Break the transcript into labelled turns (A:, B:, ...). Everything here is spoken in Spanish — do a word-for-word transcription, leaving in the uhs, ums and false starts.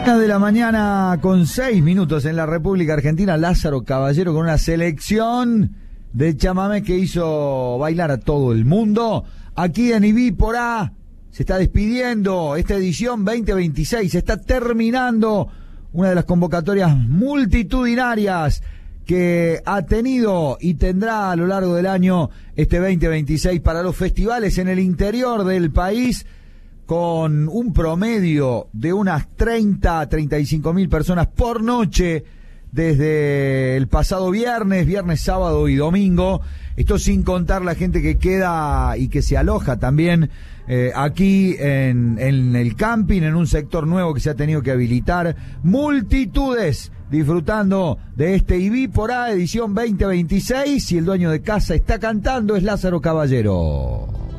A: De la mañana con seis minutos en la República Argentina, Lázaro Caballero con una selección de chamamé que hizo bailar a todo el mundo. Aquí en Ibí por A se está despidiendo esta edición veinte veintiséis, se está terminando una de las convocatorias multitudinarias que ha tenido y tendrá a lo largo del año este veinte veintiséis para los festivales en el interior del país, con un promedio de unas treinta a treinta y cinco mil personas por noche desde el pasado viernes, viernes, sábado y domingo. Esto sin contar la gente que queda y que se aloja también eh, aquí en, en el camping, en un sector nuevo que se ha tenido que habilitar. Multitudes disfrutando de este Ibí por A edición veinte veintiséis, y el dueño de casa está cantando, es Lázaro Caballero.